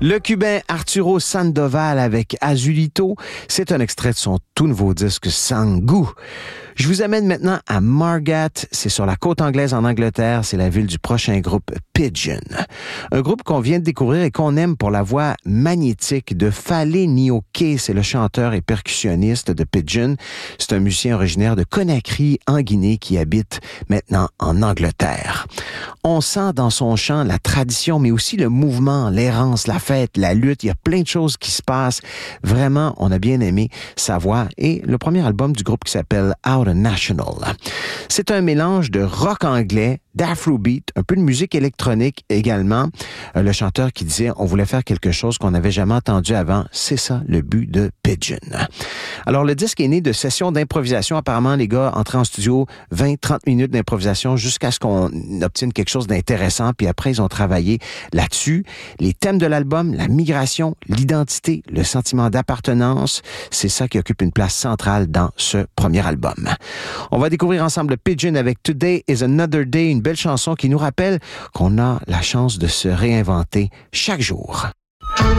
Le Cubain Arturo Sandoval avec Azulito, c'est un extrait de son tout nouveau disque Sans goût. Je vous amène maintenant à Margat, c'est sur la côte anglaise en Angleterre, c'est la ville du prochain groupe Pigeon. Un groupe qu'on vient de découvrir et qu'on aime pour la voix magnétique de Fale Nioké, c'est le chanteur et percussionniste de Pigeon. C'est un musicien originaire de Conakry, en Guinée, qui habite maintenant en Angleterre. On sent dans son chant la tradition, mais aussi le mouvement, l'errance, la fête, la lutte. Il y a plein de choses qui se passent. Vraiment, on a bien aimé sa voix et le premier album du groupe qui s'appelle Out of National. C'est un mélange de rock anglais, d'afrobeat, un peu de musique électronique également. Le chanteur qui disait on voulait faire quelque chose qu'on n'avait jamais entendu avant. C'est ça le but de Pigeon. Alors le disque est né de sessions d'improvisation. Apparemment, les gars entraient en studio 20-30 minutes d'improvisation jusqu'à ce qu'on obtienne quelque chose d'intéressant. Puis après, ils ont travaillé là-dessus. Les thèmes de l'album, la migration, l'identité, le sentiment d'appartenance, c'est ça qui occupe une place centrale dans ce premier album. On va découvrir ensemble Pigeon avec Today is Another Day, une belle chanson qui nous rappelle qu'on a la chance de se réinventer chaque jour.